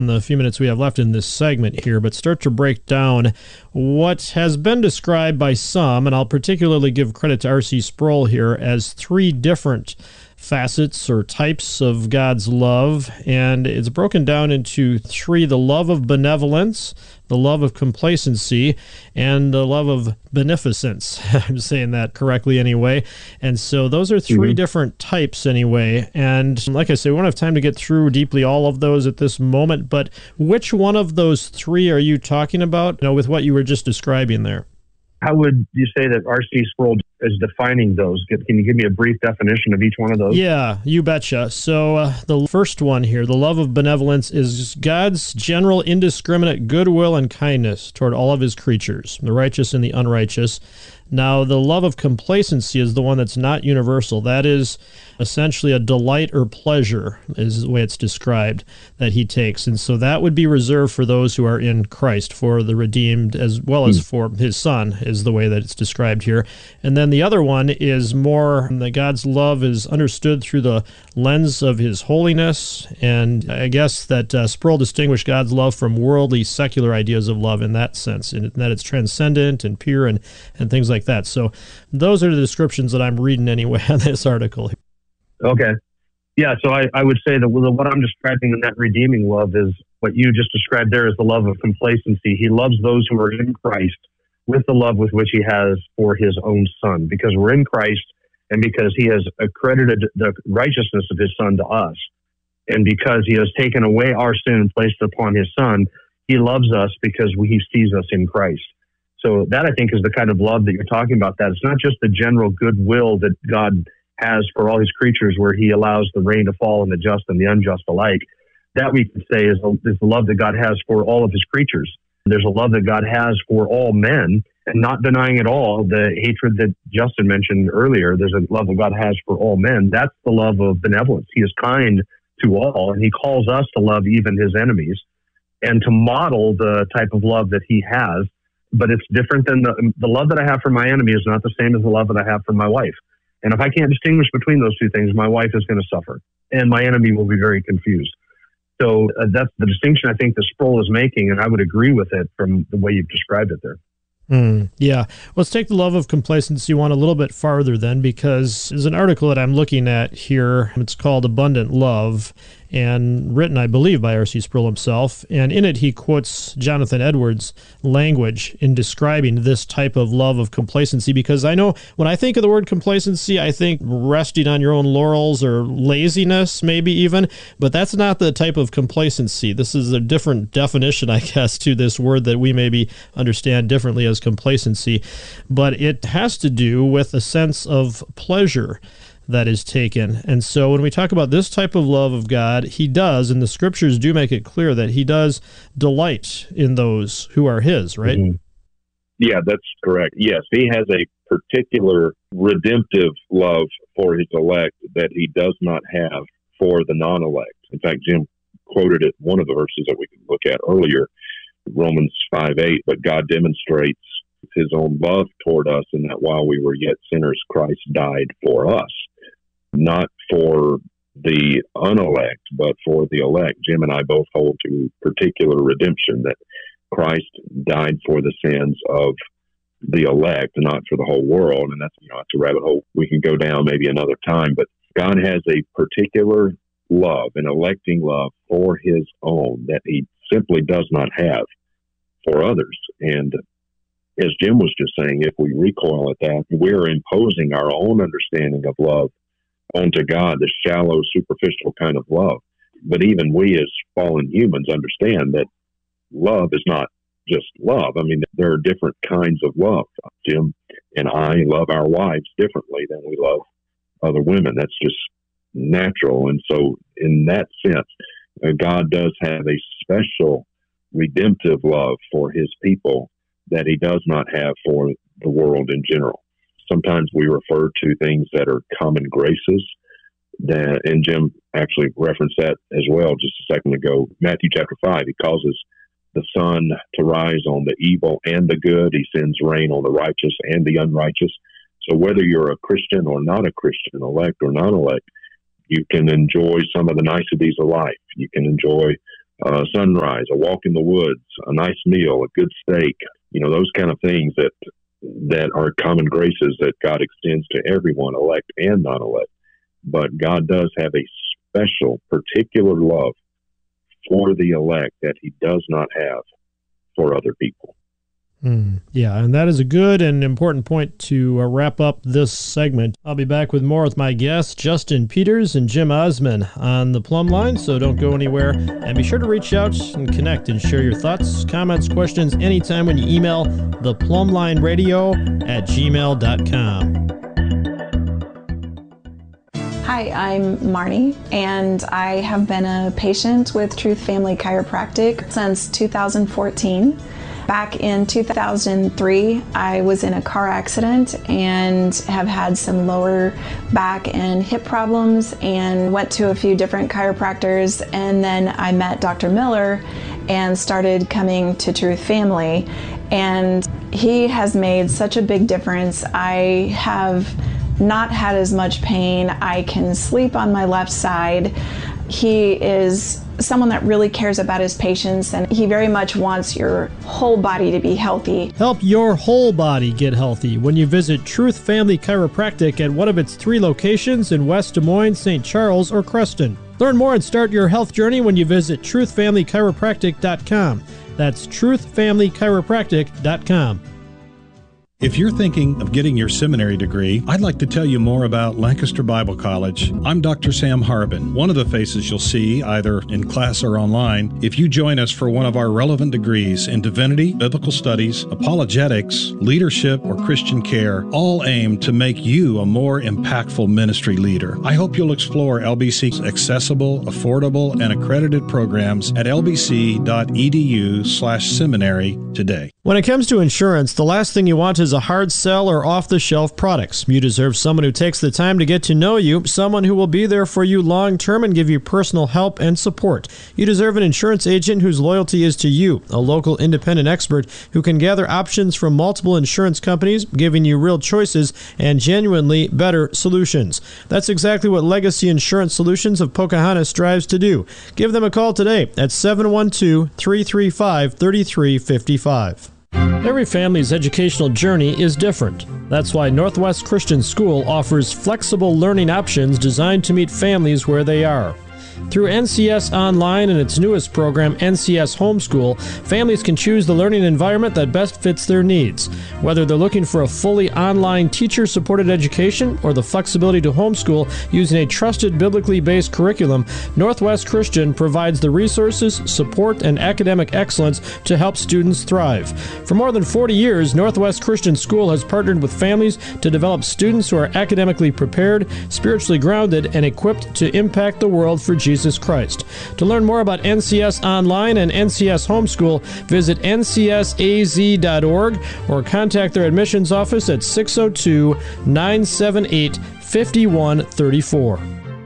in the few minutes we have left in this segment here, but start to break down what has been described by some, and I'll particularly give credit to R.C. Sproul here, as three different facets or types of God's love, and it's broken down into three: the love of benevolence, the love of complacency, and the love of beneficence. I'm saying that correctly anyway. And so those are three different types anyway. And like I say, we won't have time to get through deeply all of those at this moment, but which one of those three are you talking about, with what you were just describing there? How would you say that R.C. Sproul is defining those? Can you give me a brief definition of each one of those? Yeah, you betcha. So the first one here, the love of benevolence, is God's general indiscriminate goodwill and kindness toward all of his creatures, the righteous and the unrighteous. Now, the love of complacency is the one that's not universal. That is essentially a delight or pleasure, is the way it's described, that he takes. And so that would be reserved for those who are in Christ, for the redeemed, as well as for his Son, is the way that it's described here. And then the other one is more that God's love is understood through the lens of his holiness. And I guess that Sproul distinguished God's love from worldly, secular ideas of love in that sense, in that it's transcendent and pure and things like that. So those are the descriptions that I'm reading anyway on this article. Okay. Yeah, so I would say that what I'm describing in that redeeming love is what you just described there as the love of complacency. He loves those who are in Christ with the love with which he has for his own Son, because we're in Christ and because he has accredited the righteousness of his Son to us. And because he has taken away our sin and placed it upon his Son, he loves us because he sees us in Christ. So that, I think, is the kind of love that you're talking about. That it's not just the general goodwill that God has for all his creatures, where he allows the rain to fall on the just and the unjust alike. That, we could say, is the love that God has for all of his creatures. There's a love that God has for all men, and not denying at all the hatred that Justin mentioned earlier. There's a love that God has for all men. That's the love of benevolence. He is kind to all, and he calls us to love even his enemies and to model the type of love that he has. But it's different than the love that I have for my enemy is not the same as the love that I have for my wife. And if I can't distinguish between those two things, my wife is going to suffer, and my enemy will be very confused. So that's the distinction I think that Sproul is making, and I would agree with it from the way you've described it there. Yeah. Let's take the love of complacency one a little bit farther then, because there's an article that I'm looking at here. It's called Abundant Love, and written, I believe, by R.C. Sproul himself. And in it, he quotes Jonathan Edwards' language in describing this type of love of complacency, because I know when I think of the word complacency, I think resting on your own laurels or laziness, maybe even, but that's not the type of complacency. This is a different definition, I guess, to this word that we maybe understand differently as complacency, but it has to do with a sense of pleasure that is taken. And so when we talk about this type of love of God, he does, and the scriptures do make it clear that he does delight in those who are his, right? Mm-hmm. Yeah, that's correct. Yes, he has a particular redemptive love for his elect that he does not have for the non-elect. In fact, Jim quoted it, one of the verses that we could look at earlier, Romans 5:8, but God demonstrates his own love toward us in that while we were yet sinners, Christ died for us. Not for the unelect, but for the elect. Jim and I both hold to particular redemption, that Christ died for the sins of the elect, not for the whole world. And that's, that's a rabbit hole we can go down maybe another time. But God has a particular love, an electing love for his own that he simply does not have for others. And as Jim was just saying, if we recoil at that, we're imposing our own understanding of love onto God, the shallow, superficial kind of love. But even we as fallen humans understand that love is not just love. I mean, there are different kinds of love. Jim and I love our wives differently than we love other women. That's just natural. And so in that sense, God does have a special redemptive love for his people that he does not have for the world in general. Sometimes we refer to things that are common graces, and Jim actually referenced that as well just a second ago. Matthew chapter 5, he causes the sun to rise on the evil and the good. He sends rain on the righteous and the unrighteous. So whether you're a Christian or not a Christian, elect or non-elect, you can enjoy some of the niceties of life. You can enjoy sunrise, a walk in the woods, a nice meal, a good steak, those kind of things that are common graces that God extends to everyone, elect and non-elect. But God does have a special, particular love for the elect that he does not have for other people. Yeah, and that is a good and important point to wrap up this segment. I'll be back with more with my guests, Justin Peters and Jim Osman, on the Plumb Line, so don't go anywhere. And be sure to reach out and connect and share your thoughts, comments, questions anytime when you email theplumblineradio@gmail.com. Hi, I'm Marnie, and I have been a patient with Truth Family Chiropractic since 2014. Back in 2003, I was in a car accident and have had some lower back and hip problems and went to a few different chiropractors, and then I met Dr. Miller and started coming to Truth Family, and he has made such a big difference. I have not had as much pain. I can sleep on my left side. He is someone that really cares about his patients, and he very much wants your whole body to be healthy. Help your whole body get healthy when you visit Truth Family Chiropractic at one of its 3 locations in West Des Moines, St. Charles, or Creston. Learn more and start your health journey when you visit truthfamilychiropractic.com. That's truthfamilychiropractic.com. If you're thinking of getting your seminary degree, I'd like to tell you more about Lancaster Bible College. I'm Dr. Sam Harbin, one of the faces you'll see either in class or online if you join us for one of our relevant degrees in divinity, biblical studies, apologetics, leadership, or Christian care, all aimed to make you a more impactful ministry leader. I hope you'll explore LBC's accessible, affordable, and accredited programs at lbc.edu/seminary today. When it comes to insurance, the last thing you want is a hard sell or off-the-shelf products. You deserve someone who takes the time to get to know you, someone who will be there for you long-term and give you personal help and support. You deserve an insurance agent whose loyalty is to you, a local independent expert who can gather options from multiple insurance companies, giving you real choices and genuinely better solutions. That's exactly what Legacy Insurance Solutions of Pocahontas strives to do. Give them a call today at 712-335-3355. Every family's educational journey is different. That's why Northwest Christian School offers flexible learning options designed to meet families where they are. Through NCS Online and its newest program, NCS Homeschool, families can choose the learning environment that best fits their needs. Whether they're looking for a fully online teacher-supported education or the flexibility to homeschool using a trusted biblically based curriculum, Northwest Christian provides the resources, support, and academic excellence to help students thrive. For more than 40 years, Northwest Christian School has partnered with families to develop students who are academically prepared, spiritually grounded, and equipped to impact the world for Jesus Christ. To learn more about NCS Online and NCS Homeschool, visit ncsaz.org or contact their admissions office at 602-978-5134.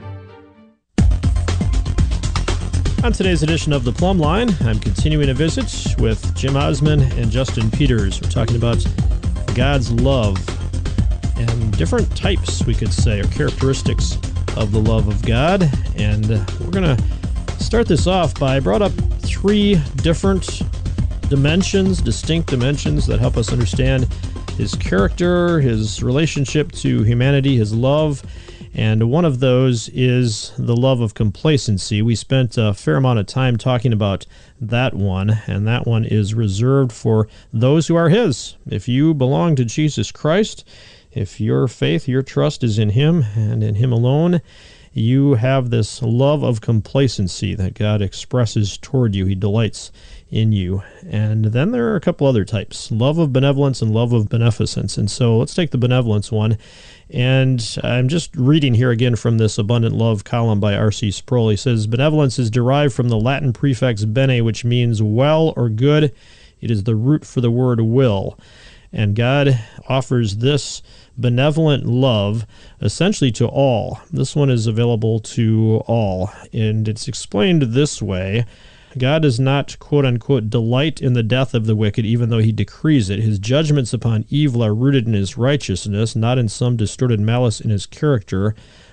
On today's edition of The Plumb Line, I'm continuing a visit with Jim Osman and Justin Peters. We're talking about God's love and different types, we could say, or characteristics of the love of God. And we're going to start this off by, I brought up 3 different dimensions, distinct dimensions that help us understand his character, his relationship to humanity, his love. And one of those is the love of complacency. We spent a fair amount of time talking about that one, and that one is reserved for those who are his. If you belong to Jesus Christ, if your faith, your trust is in him and in him alone, you have this love of complacency that God expresses toward you. He delights in you. And then there are a couple other types, love of benevolence and love of beneficence. And so let's take the benevolence one. And I'm just reading here again from this Abundant Love column by R.C. Sproul. He says, benevolence is derived from the Latin prefix bene, which means well or good. It is the root for the word will. And God offers this benevolent love essentially to all. This one is available to all. And it's explained this way. God does not, quote-unquote, delight in the death of the wicked, even though he decrees it. His judgments upon evil are rooted in his righteousness, not in some distorted malice in his character.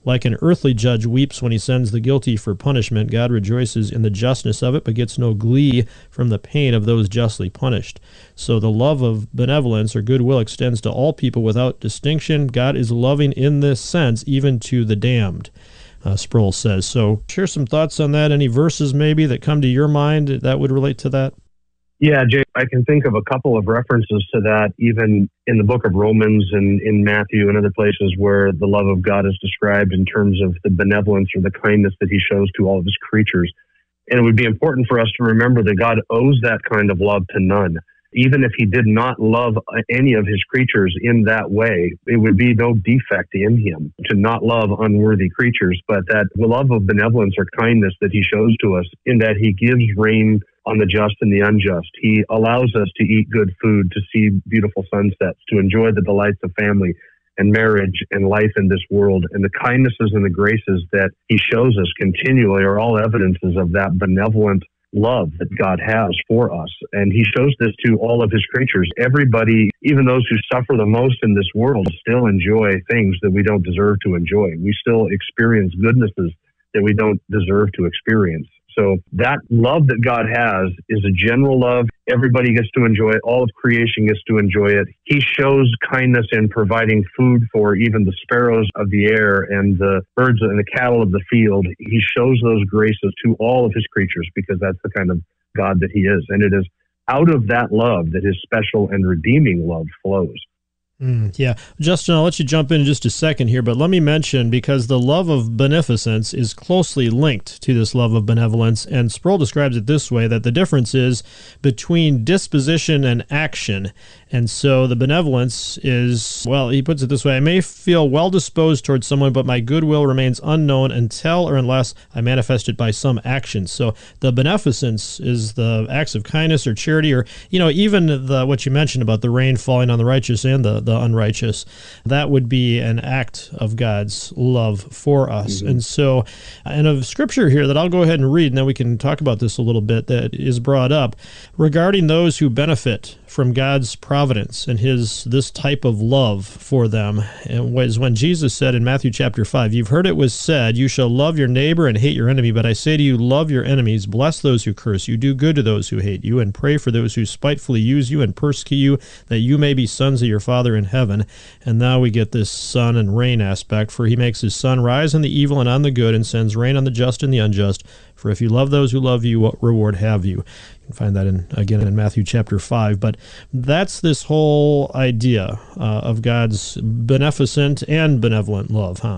Like an earthly judge weeps when he sends the guilty for punishment, God rejoices in the justness of it, but gets no glee from the pain of those justly punished. So the love of benevolence or goodwill extends to all people without distinction. God is loving in this sense, even to the damned, Sproul says. So share some thoughts on that. Any verses maybe that come to your mind that would relate to that? Yeah, Jay, I can think of a couple of references to that, even in the book of Romans and in Matthew and other places where the love of God is described in terms of the benevolence or the kindness that he shows to all of his creatures. And it would be important for us to remember that God owes that kind of love to none. Even if he did not love any of his creatures in that way, it would be no defect in him to not love unworthy creatures. But that love of benevolence or kindness that he shows to us in that he gives rain on the just and the unjust. He allows us to eat good food, to see beautiful sunsets, to enjoy the delights of family and marriage and life in this world. And the kindnesses and the graces that he shows us continually are all evidences of that benevolent love that God has for us. And he shows this to all of his creatures. Everybody, even those who suffer the most in this world, still enjoy things that we don't deserve to enjoy. We still experience goodnesses that we don't deserve to experience. So that love that God has is a general love. Everybody gets to enjoy it. All of creation gets to enjoy it. He shows kindness in providing food for even the sparrows of the air and the birds and the cattle of the field. He shows those graces to all of his creatures because that's the kind of God that he is. And it is out of that love that his special and redeeming love flows. Yeah. Justin, I'll let you jump in just a second here, but let me mention, because the love of beneficence is closely linked to this love of benevolence, and Sproul describes it this way, that the difference is between disposition and action. And so the benevolence is, well, he puts it this way: I may feel well-disposed towards someone, but my goodwill remains unknown until or unless I manifest it by some action. So the beneficence is the acts of kindness or charity, or, even what you mentioned about the rain falling on the righteous and the unrighteous. That would be an act of God's love for us. Mm-hmm. And so, in a scripture here that I'll go ahead and read, and then we can talk about this a little bit, that is brought up regarding those who benefit from God's providence and this type of love for them. And was when Jesus said in Matthew chapter 5, "You've heard it was said, you shall love your neighbor and hate your enemy, but I say to you, love your enemies, bless those who curse you, do good to those who hate you, and pray for those who spitefully use you and persecute you, that you may be sons of your Father in heaven." And now we get this sun and rain aspect: "For he makes his sun rise on the evil and on the good, and sends rain on the just and the unjust. For if you love those who love you, what reward have you?" You can find that in Matthew chapter 5. But that's this whole idea of God's beneficent and benevolent love, huh?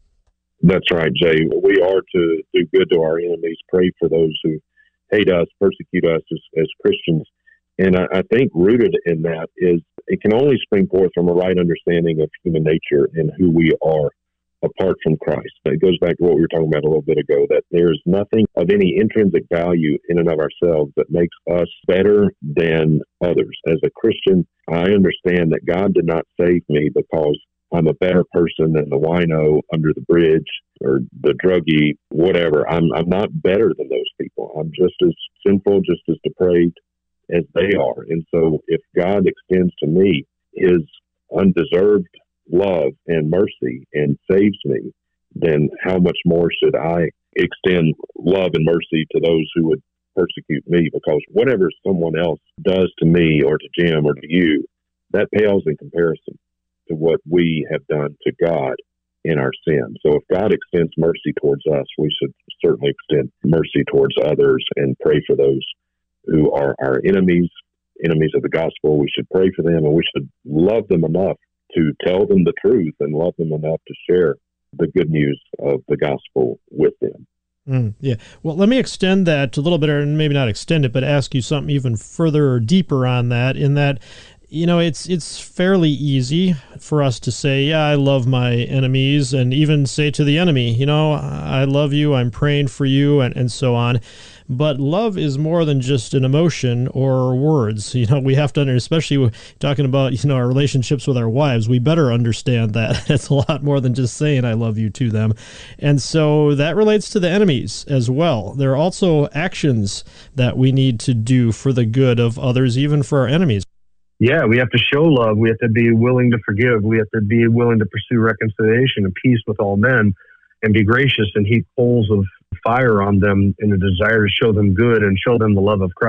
That's right, Jay. We are to do good to our enemies, pray for those who hate us, persecute us as Christians. And I think rooted in that is it can only spring forth from a right understanding of human nature and who we are apart from Christ. It goes back to what we were talking about a little bit ago, that there's nothing of any intrinsic value in and of ourselves that makes us better than others. As a Christian, I understand that God did not save me because I'm a better person than the wino under the bridge or the druggie, whatever. I'm not better than those people. I'm just as sinful, just as depraved as they are. And so if God extends to me his undeserved love and mercy and saves me, then how much more should I extend love and mercy to those who would persecute me? Because whatever someone else does to me or to Jim or to you, that pales in comparison to what we have done to God in our sin. So if God extends mercy towards us, we should certainly extend mercy towards others and pray for those who are our enemies of the gospel. We should pray for them, and we should love them enough to tell them the truth and love them enough to share the good news of the gospel with them. Yeah. Well, let me extend that a little bit, or maybe not extend it, but ask you something even further or deeper on that, in that, it's fairly easy for us to say, yeah, I love my enemies, and even say to the enemy, I love you, I'm praying for you, and so on. But love is more than just an emotion or words. We have to, especially talking about, our relationships with our wives, we better understand that it's a lot more than just saying I love you to them. And so that relates to the enemies as well. There are also actions that we need to do for the good of others, even for our enemies. Yeah, we have to show love. We have to be willing to forgive. We have to be willing to pursue reconciliation and peace with all men. and be gracious and heap coals of fire on them in a desire to show them good and show them the love of Christ.